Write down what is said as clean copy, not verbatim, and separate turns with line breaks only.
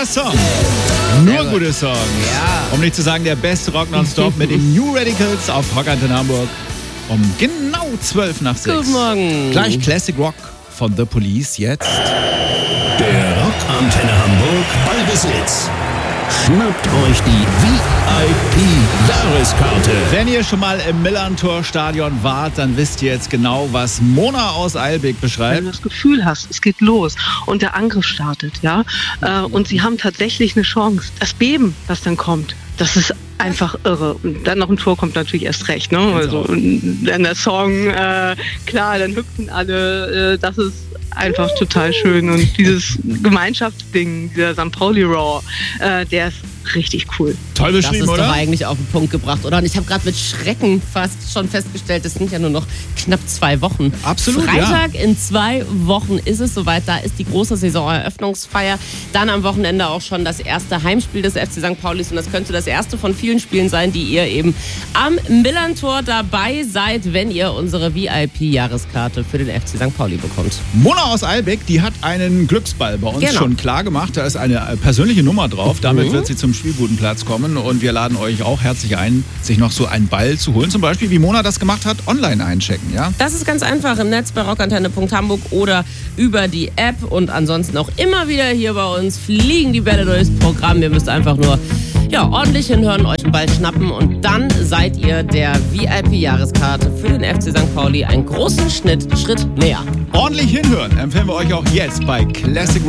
Song. Nur gute Songs.
Ja.
Um nicht zu sagen, der beste Rock nonstop mit den New Radicals auf Rock Antenne Hamburg. Um genau 12 nach 6.
Guten Morgen.
Gleich Classic Rock von The Police jetzt.
Der Rock Antenne Hamburg Ballbesitz. Schnappt euch die VIP-Jahreskarte.
Wenn ihr schon mal im Millantor-Stadion wart, dann wisst ihr jetzt genau, was Mona aus Eilbek
Wenn
beschreibt.
du das Gefühl hast, es geht los und der Angriff startet, ja, und sie haben tatsächlich eine Chance. Das Beben, was dann kommt, das ist einfach irre. Und dann noch ein Tor kommt natürlich erst recht, ne? Also, und dann der Song, klar, dann hüpfen alle, das ist einfach total schön. Und dieses Gemeinschaftsding, dieser St. Pauli Raw, der ist richtig cool.
Toll
Das
beschrieben,
ist
oder?
doch eigentlich auf den Punkt gebracht, oder? Und ich habe gerade mit Schrecken fast schon festgestellt, es sind ja nur noch knapp 2 Wochen.
Absolut,
Freitag in 2 Wochen ist es soweit. Da ist die große Saisoneröffnungsfeier. Dann am Wochenende auch schon das erste Heimspiel des FC St. Paulis. Und das könnte das erste von vielen Spielen sein, die ihr eben am Millantor dabei seid, wenn ihr unsere VIP-Jahreskarte für den FC St. Pauli bekommt.
Mona aus Eilbek, die hat einen Glücksball bei uns
Genau.
schon klar gemacht. Da ist eine persönliche Nummer drauf. Damit wird sie zum Spielbudenplatz kommen. Und wir laden euch auch herzlich ein, sich noch so einen Ball zu holen. Zum Beispiel, wie Mona das gemacht hat, online einchecken. Ja?
Das ist ganz einfach im Netz bei rockantenne.hamburg oder über die App. Und ansonsten auch immer wieder hier bei uns fliegen die Bälle durchs Programm. Ihr müsst einfach nur ordentlich hinhören, euch einen Ball schnappen und dann seid ihr der VIP-Jahreskarte für den FC St. Pauli einen großen Schritt näher.
Ordentlich hinhören empfehlen wir euch auch jetzt bei Classic